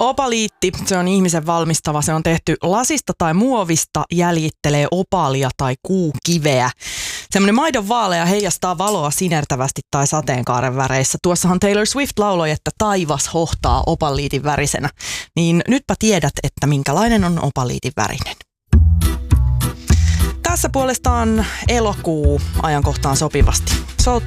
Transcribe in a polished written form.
Opaliitti, se on ihmisen valmistava. Se on tehty lasista tai muovista, jäljittelee opaalia tai kuukiveä. Semmoinen maidon vaalea heijastaa valoa sinertävästi tai sateenkaaren väreissä. Tuossahan Taylor Swift lauloi, että taivas hohtaa opaliitin värisenä. Niin nytpä tiedät, että minkälainen on opaliitin värinen. Tässä puolestaan elokuu ajankohtaan sopivasti.